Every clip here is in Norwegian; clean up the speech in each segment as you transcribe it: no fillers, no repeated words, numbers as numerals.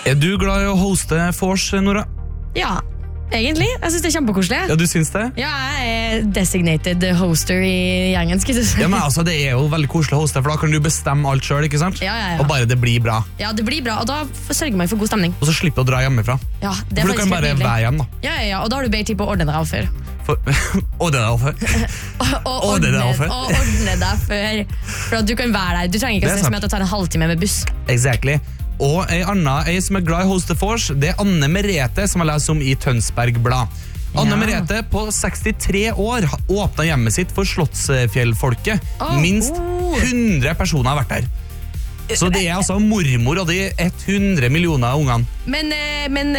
Er du glad i å hoste vors, Nora? Ja, egentlig. Jeg synes det kjempekoselig. Ja, du syns det? Ja, jeg designated hoster i gjengen, skal du si. Ja, men altså, det er jo veldig koselig å hoste, for da kan du bestemme alt selv, ikke sant? Ja. Og bare det blir bra. Ja, det blir bra, og da sørger man for god stemning. Og så slipper du å dra hjemmefra. Ja, det For du kan bare være hjemme, da. Ja, og da har du bedre tid på å ordne deg av før. Og det er derfor. Og ordne deg før. For at du kan være der. Du trenger ikke å stresse med at det tar en halvtime med buss. Exactly. Og ei som er glad i hoste vors, det er Anne Merete, som jeg leser om i Tønsberg Blad. Anne Merete på 63 år åpnet hjemmet sitt for Slottsfjellfolket. Minst 100 personer har vært der. Så det er altså mormor og de 100 millioner av ungene. Men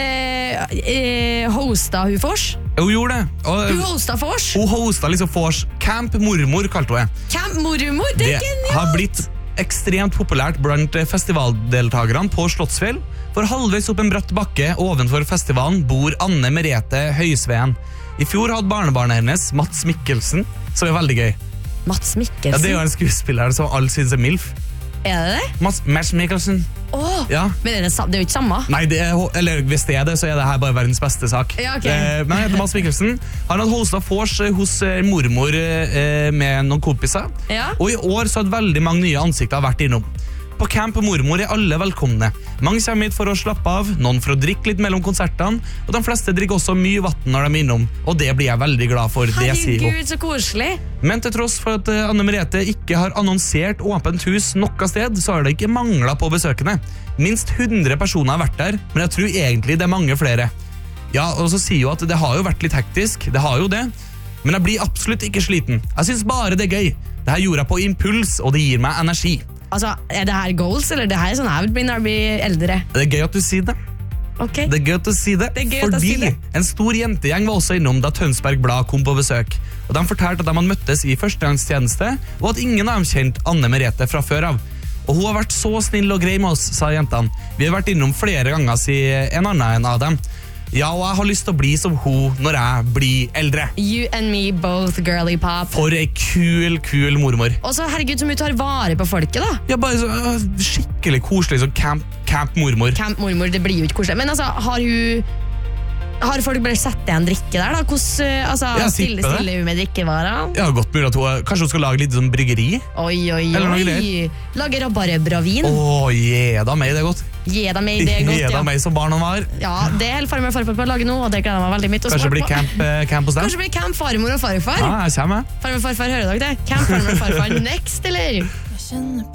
hosta hun vors? Hun gjorde det. Hun hosta vors? Hun hosta liksom vors. Camp Mormor kalte hun det. Camp Mormor, det er genialt! Det har blitt ekstremt populært blant festivaldeltagerne på Slottsfjell. For halvveis opp en bratt bakke ovenfor festivalen bor Anne Merete Høysveen. I fjor hadde barnebarnet hennes, Mats Mikkelsen, som er veldig gøy. Mats Mikkelsen? Ja, det er jo en skuespiller som alle synes er MILF. Er det det? Mats Mikkelsen. Ja. Men det er jo ikke samme. Nei, eller hvis det er det, så er det her bare verdens beste sak. Ja, okay. Men han heter Mats Mikkelsen. Han hadde hostet vors hos mormor med noen kompiser. Ja. Og i år så hadde veldig mange nye ansikter vært innom. På Camp Mormor er alle velkomne. Mange kommer hit for å slappe av, noen for å drikke litt mellom konsertene, og de fleste drikker også mye vatten når de er innom, og det blir jeg veldig glad for. Herregud, så koselig. Men til tross for at Anne Merete ikke har annonsert åpent hus noe sted, så har det ikke manglet på besøkende. Minst 100 personer har vært der, men jeg tror egentlig det er mange flere. Ja, og så sier hun at det har jo vært litt hektisk, det har jo det, men jeg blir absolutt ikke sliten. Jeg synes bare det er gøy. Det her gjorde jeg på impuls, og det gir meg energi. Altså, er det her goals, eller det her er sånn jeg vil bli når jeg blir eldre? Det er gøy at du sier det. Okay. Det er gøy at du sier det, fordi en stor jentegjeng var også innom da Tønsberg Blad kom på besøk. Og de fortalte at de hadde møttes i førstegangstjeneste, og at ingen av dem kjente Anne Merete fra før av. Og hun har vært så snill og grei med oss, sa jentene. Vi har vært innom flere ganger, sier en annen av dem. Ja, og jeg har lyst til å bli som hun når jeg blir eldre. You and me both, girly pop. For ei kul mormor. Og så, herregud, som hun tar vare på folket, da. Ja, bare så skikkelig koselig, så camp mormor. Camp mormor, det blir jo ikke koselig. Men altså, har folk bare sett igjen drikke der, da? Hvordan, stille hun med drikkevarer? Ja, godt mulig at kanskje hun skal lage litt sånn bryggeri? Oi. Lage rabarbrabravin. Da meg det er godt. Gi da meg det godt, ja. Meg som barna var. Ja, det er helt farmor og farfar på å lage nå, og det gleder jeg meg veldig mye. Kanskje blir camp hos dem? Kanskje blir camp farmor og farfar? Ja, jeg kommer. Farmor og farfar, hører dere det? Camp farmor og farfar next, eller?